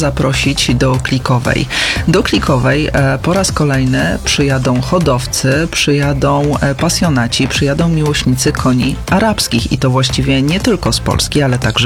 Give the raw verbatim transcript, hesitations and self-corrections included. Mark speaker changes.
Speaker 1: zaprosić do Klikowej. Do Klikowej e, po raz kolejny przyjadą hodowcy, przyjadą e, pasjonaci, przyjadą miłośnicy koni arabskich i to właściwie nie tylko z Polski, ale także